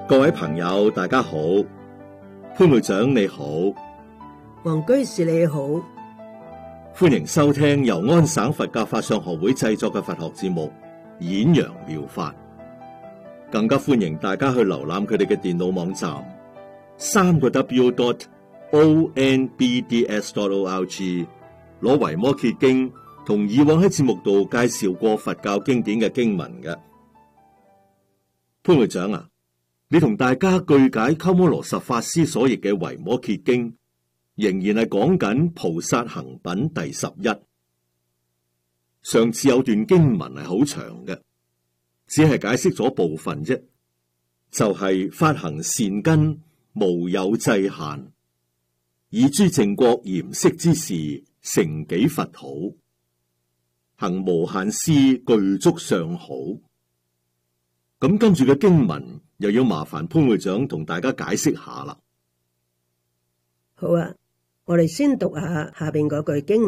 各位朋友，大家好，潘會長你好， 黃居士你好， 歡迎收聽由安省佛教法相學會製作嘅佛學節目《演揚妙法》，更加歡迎大家去瀏覽佢哋嘅電腦網站3個W.ONBDS.org， 攞維摩詰經同以往喺節目度介紹過佛教經典嘅經文嘅。潘會長啊，你同大家據解鳩摩羅什法師所譯嘅維摩詰經，仍然係講緊菩薩行品第11。上次有段經文係好長嘅，只係解釋咗部分啫，就係發行善根，無有際限，以諸正覺嚴飾之事，成己佛好，行無限施，具足相好。咁跟住嘅經文又要麻煩潘會長同大家解釋下啦。 好啊，我哋先讀下邊嗰句經。